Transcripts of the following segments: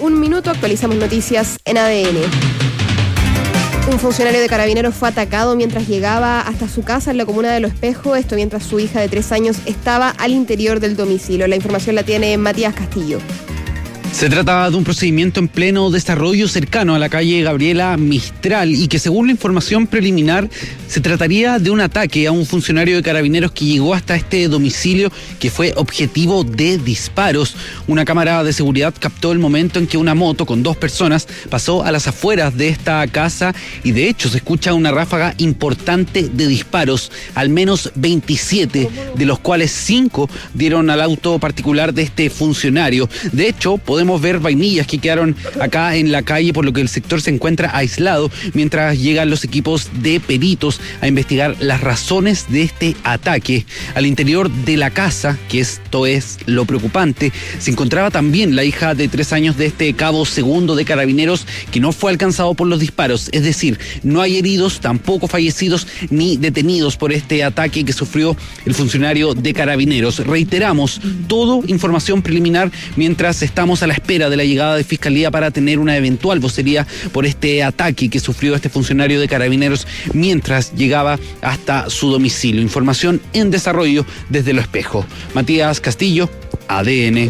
1 minuto, actualizamos noticias en ADN. Un funcionario de Carabineros fue atacado mientras llegaba hasta su casa en la comuna de Los Espejos, esto mientras su hija de 3 años estaba al interior del domicilio. La información la tiene Matías Castillo. Se trata de un procedimiento en pleno desarrollo cercano a la calle Gabriela Mistral y que, según la información preliminar, se trataría de un ataque a un funcionario de Carabineros que llegó hasta este domicilio, que fue objetivo de disparos. Una cámara de seguridad captó el momento en que una moto con 2 personas pasó a las afueras de esta casa y de hecho se escucha una ráfaga importante de disparos, al menos 27, de los cuales 5 dieron al auto particular de este funcionario. De hecho, podemos ver vainillas que quedaron acá en la calle, por lo que el sector se encuentra aislado mientras llegan los equipos de peritos a investigar las razones de este ataque. Al interior de la casa, que esto es lo preocupante, se encontraba también la hija de 3 años de este cabo segundo de Carabineros, que no fue alcanzado por los disparos, es decir, no hay heridos, tampoco fallecidos ni detenidos por este ataque que sufrió el funcionario de Carabineros. Reiteramos, todo información preliminar mientras estamos a la espera de la llegada de Fiscalía para tener una eventual vocería por este ataque que sufrió este funcionario de Carabineros mientras llegaba hasta su domicilio. Información en desarrollo desde Los Espejos. Matías Castillo, ADN.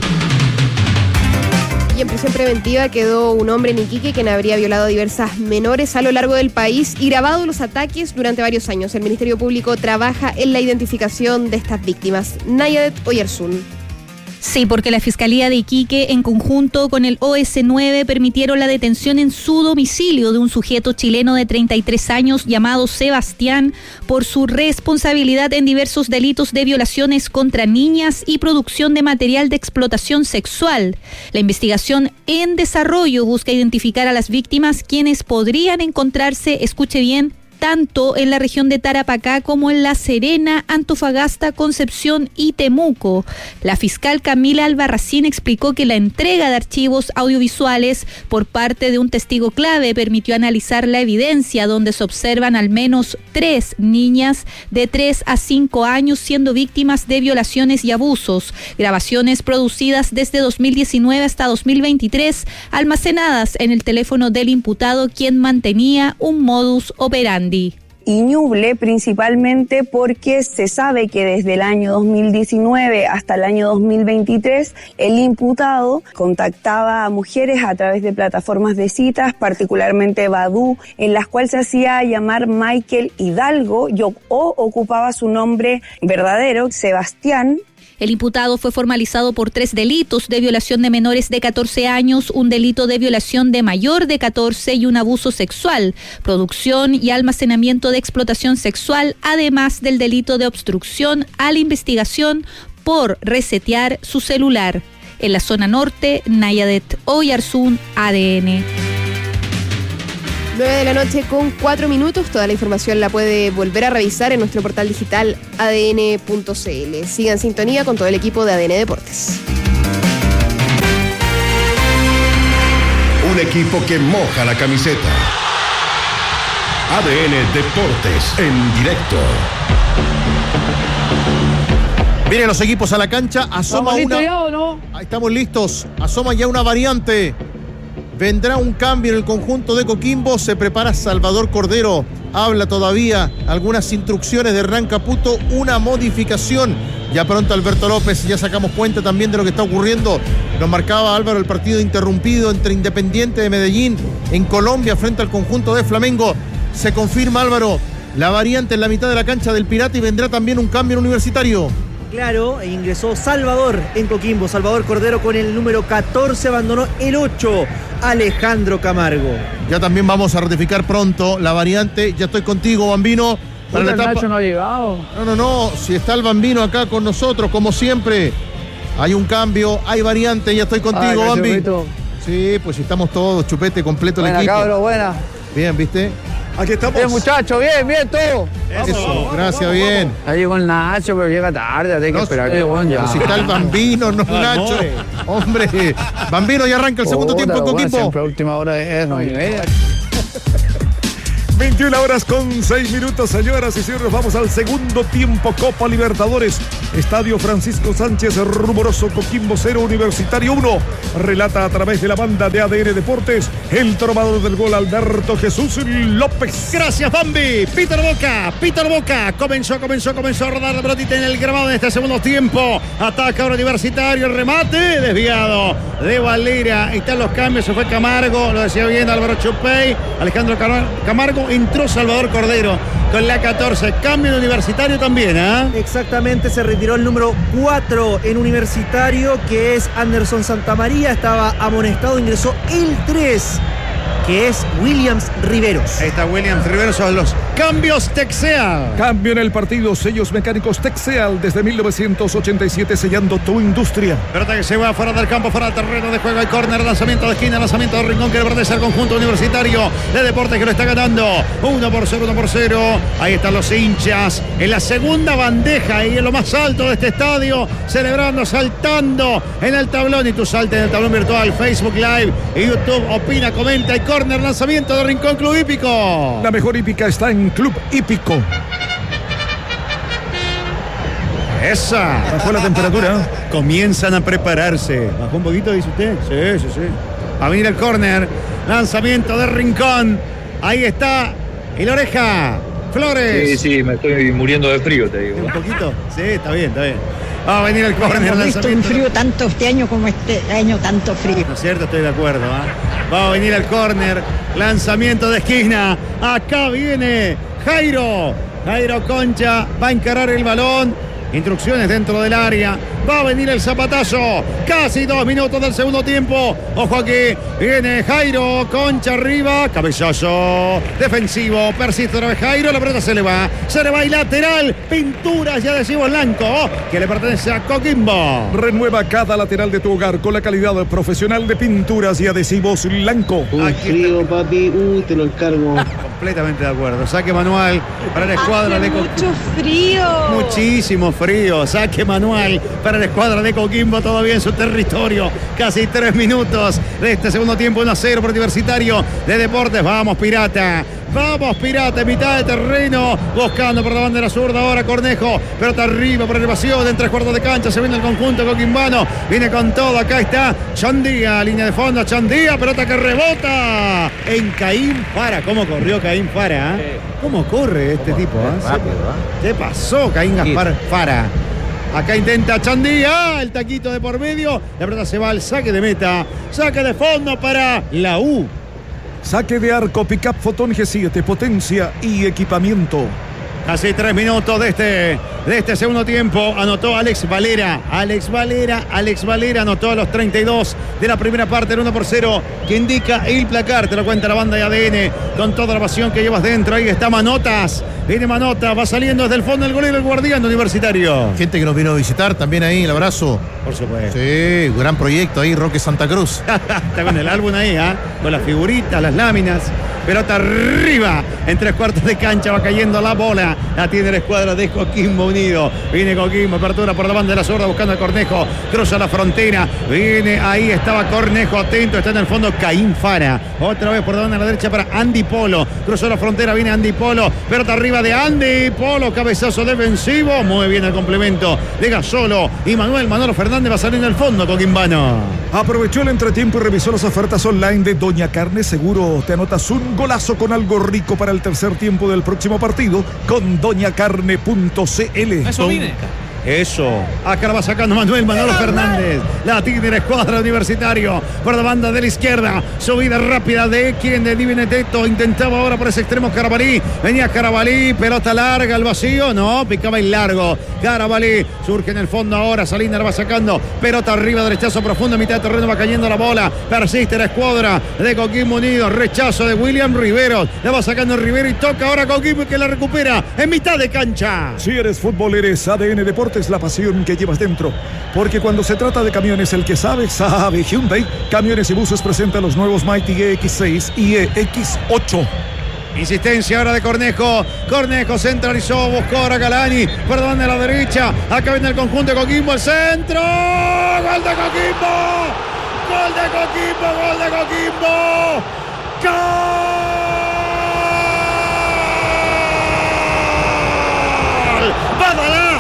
Y en prisión preventiva quedó un hombre en Iquique quien habría violado a diversas menores a lo largo del país y grabado los ataques durante varios años. El Ministerio Público trabaja en la identificación de estas víctimas. Nayadet Oyarzún. Sí, porque la Fiscalía de Iquique, en conjunto con el OS9, permitieron la detención en su domicilio de un sujeto chileno de 33 años llamado Sebastián por su responsabilidad en diversos delitos de violaciones contra niñas y producción de material de explotación sexual. La investigación en desarrollo busca identificar a las víctimas, quienes podrían encontrarse, escuche bien, tanto en la región de Tarapacá como en La Serena, Antofagasta, Concepción y Temuco. La fiscal Camila Albarracín explicó que la entrega de archivos audiovisuales por parte de un testigo clave permitió analizar la evidencia, donde se observan al menos 3 niñas de 3 a 5 años siendo víctimas de violaciones y abusos. Grabaciones producidas desde 2019 hasta 2023, almacenadas en el teléfono del imputado, quien mantenía un modus operandi. Y Ñuble, principalmente porque se sabe que desde el año 2019 hasta el año 2023 el imputado contactaba a mujeres a través de plataformas de citas, particularmente Badoo, en las cuales se hacía llamar Michael Hidalgo o ocupaba su nombre verdadero, Sebastián. El imputado fue formalizado por 3 delitos de violación de menores de 14 años, un delito de violación de mayor de 14 y un abuso sexual, producción y almacenamiento de explotación sexual, además del delito de obstrucción a la investigación por resetear su celular. En la zona norte, Nayadet Oyarzún, ADN. 9 de la noche con 4 minutos. Toda la información la puede volver a revisar en nuestro portal digital adn.cl. Sigan en sintonía con todo el equipo de ADN Deportes. Un equipo que moja la camiseta. ADN Deportes en directo. Vienen los equipos a la cancha. Asoma una. ¿Ya o no? Ahí estamos listos. Asoma ya una variante. Vendrá un cambio en el conjunto de Coquimbo. Se prepara Salvador Cordero. Habla todavía algunas instrucciones de Hernán Caputo. Una modificación. Ya pronto Alberto López. Ya sacamos cuenta también de lo que está ocurriendo. Nos marcaba Álvaro el partido interrumpido entre Independiente de Medellín en Colombia frente al conjunto de Flamengo. Se confirma, Álvaro, la variante en la mitad de la cancha del Pirata y vendrá también un cambio en Universitario. Claro, ingresó Salvador en Coquimbo. Salvador Cordero con el número 14, abandonó el 8, Alejandro Camargo. Ya también vamos a ratificar pronto la variante. Ya estoy contigo, Bambino. Para la etapa... Nacho no ha llegado. No. Si está el Bambino acá con nosotros, como siempre. Hay un cambio, hay variante. Ya estoy contigo, Bambi. Chupito. Sí, pues estamos todos, Chupete, completo buena, el equipo. Cabro, buena. Bien, ¿viste? Aquí estamos. Bien, muchachos, bien, todo. Eso, gracias, bien. Ahí llegó el Nacho, pero llega tarde, hay que esperar que ya. Si está el Bambino, no Nacho. Hombre, Bambino ya arranca el segundo tiempo en Coquimbo. Siempre a última hora es 9:30. 21:06, señoras y señores. Vamos al segundo tiempo. Copa Libertadores. Estadio Francisco Sánchez Rumoroso. Coquimbo 0, Universitario 1. Relata a través de la banda de ADN Deportes el trovador del gol, Alberto Jesús López. Gracias, Bambi. Peter Boca. Comenzó a rodar la pelotita en el grabado en este segundo tiempo. Ataca ahora Universitario. El remate desviado de Valera. Están los cambios. Se fue Camargo. Lo decía bien Álvaro Chupey. Alejandro Camargo. Entró Salvador Cordero con la 14. Cambio en Universitario también, ¿ah? Exactamente, se retiró el número 4 en Universitario, que es Anderson Santamaría. Estaba amonestado, ingresó el 3, que es Williams Riveros. Ahí está Williams Riveros, son los cambios Texeal. Cambio en el partido, sellos mecánicos Texeal desde 1987, sellando tu industria. Pelota que se va fuera del campo, fuera del terreno de juego. Hay córner, lanzamiento de esquina, lanzamiento de Rincón, que le pertenece al conjunto Universitario de Deportes, que lo está ganando 1-0. Ahí están los hinchas en la segunda bandeja y en lo más alto de este estadio, celebrando, saltando en el tablón. Y tú saltes en el tablón virtual, Facebook Live y YouTube. Opina, comenta. Hay córner, lanzamiento de Rincón, Club Hípico. La mejor hípica está en Club Hípico. Esa. Bajó la temperatura. Comienzan a prepararse. ¿Bajó un poquito, dice usted? Sí. Va a venir el córner. Lanzamiento de Rincón. Ahí está el Oreja Flores. Sí, me estoy muriendo de frío, te digo. ¿Un poquito? Sí, está bien. Va a venir el córner. No he visto un frío tanto este año como este año, tanto frío. ¿No es cierto? Estoy de acuerdo. Va a venir el córner. Lanzamiento de esquina. Acá viene Jairo Concha. Va a encarar el balón. Instrucciones dentro del área. Va a venir el zapatazo. Casi 2 minutos del segundo tiempo. Ojo aquí. Viene Jairo Concha arriba. Cabezazo defensivo. Persiste otra vez Jairo. La pelota se le va y lateral. Pinturas y adhesivos blanco, que le pertenece a Coquimbo. Renueva cada lateral de tu hogar con la calidad profesional de pinturas y adhesivos blanco. Frío, papi. Te lo encargo. Completamente de acuerdo. Saque manual para la escuadra de Coquimbo. Mucho frío. Muchísimo frío. Saque manual para la escuadra de Coquimbo, todavía en su territorio. Casi 3 minutos de este segundo tiempo. 1-0 por Universitario de Deportes. Vamos, Pirata, en mitad de terreno, buscando por la bandera zurda ahora Cornejo, pelota arriba por elevación, en 3/4 de cancha, se viene el conjunto coquimbano, viene con todo, acá está Chandía, línea de fondo, Chandía, pelota que rebota en Caín Fara. ¿Cómo corrió Caín Fara? ¿Cómo corre este tipo? ¿Qué pasó Caín Gaspar Fara? Acá intenta Chandía, el taquito de por medio, la pelota se va al saque de meta, saque de fondo para la U. Saque de arco, Pickup Fotón G7, potencia y equipamiento. Casi 3 minutos de este segundo tiempo. Anotó Alex Valera anotó a los 32 de la primera parte, el 1-0, que indica el placar. Te lo cuenta la banda de ADN con toda la pasión que llevas dentro. Ahí está Manotas. Viene Manota, va saliendo desde el fondo el golero, el guardián de Universitario. Gente que nos vino a visitar también ahí, el abrazo. Por supuesto. Sí, gran proyecto ahí, Roque Santa Cruz. Está con el álbum ahí, con las figuritas, las láminas. Pelota arriba, en 3/4 de cancha, va cayendo la bola. La tiene la escuadra de Coquimbo Unido. Viene Coquimbo, apertura por la banda de la zurda, buscando a Cornejo. Cruza la frontera. Viene, ahí estaba Cornejo, atento. Está en el fondo Caín Fara. Otra vez por la banda a la derecha para Andy Polo. Cruzó la frontera, viene Andy Polo. Pelota arriba de Andy Polo. Cabezazo defensivo. Muy bien el complemento de Gasolo. Y Manolo Fernández va a salir en el fondo, coquimbano. Aprovechó el entretiempo y revisó las ofertas online de Doña Carne. Seguro te anotas un golazo con algo rico para el tercer tiempo del próximo partido con doñacarne.cl. Eso viene. Eso. Acá la va sacando Manolo Fernández. La tiene la escuadra Universitario. Por la banda de la izquierda. Subida rápida de quien, de Di Benedetto. Intentaba ahora por ese extremo Carabalí. Venía Carabalí. Pelota larga al vacío. No, picaba el largo. Carabalí. Surge en el fondo ahora. Salinas la va sacando. Pelota arriba, derechazo profundo. Mitad de terreno va cayendo la bola. Persiste la escuadra de Coquimbo Unido. Rechazo de William Riveros. La va sacando Rivero y toca ahora Coquimbo, que la recupera en mitad de cancha. Si eres fútbol, eres ADN Deportes. Es la pasión que llevas dentro, porque cuando se trata de camiones, el que sabe. Hyundai Camiones y Buses presenta los nuevos Mighty EX6 y EX8. Insistencia ahora de Cornejo. Cornejo centralizó, buscó ahora Galani. Perdón, de la derecha. Acá viene el conjunto de Coquimbo, el centro. ¡Gol de Coquimbo! ¡Gol de Coquimbo! ¡Gol de Coquimbo! ¡Gol! ¡Pátala!